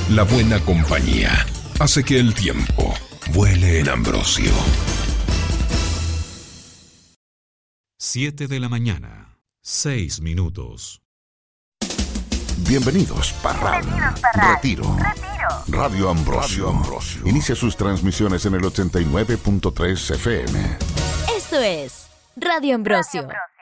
La buena compañía hace que el tiempo vuele en Ambrosio. 7 de la mañana, 6 minutos. Bienvenidos, Parral. Retiro. Radio Ambrosio. Inicia sus transmisiones en el 89.3 FM. Esto es Radio Ambrosio.